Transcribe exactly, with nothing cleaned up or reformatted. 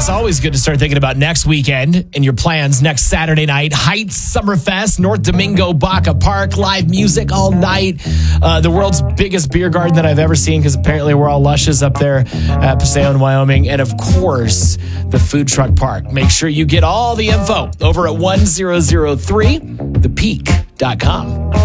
it's always good to start thinking about next weekend and your plans. Next Saturday night, Heights Summerfest, North Domingo, Baca Park, live music all night. Uh, the world's biggest beer garden that I've ever seen, because apparently we're all lushes up there at Paseo in Wyoming. And of course, the food truck park. Make sure you get all the info over at one thousand three the peak dot com.